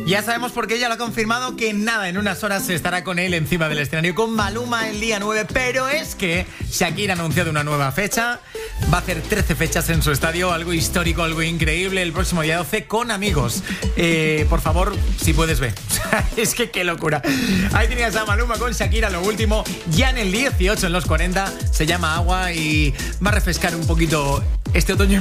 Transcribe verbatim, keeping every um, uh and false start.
Ya sabemos por qué ella lo ha confirmado, que nada, en unas horas se estará con él encima del escenario con Maluma el día nueve. Pero es que Shakira ha anunciado una nueva fecha. Va a hacer trece fechas en su estadio, algo histórico, algo increíble, el próximo día doce con amigos. Eh, por favor, si puedes ver. Es que qué locura. Ahí tenías a Maluma con Shakira, lo último. Ya en el dieciocho, en los cuarenta, se llama Agua y va a refrescar un poquito este otoño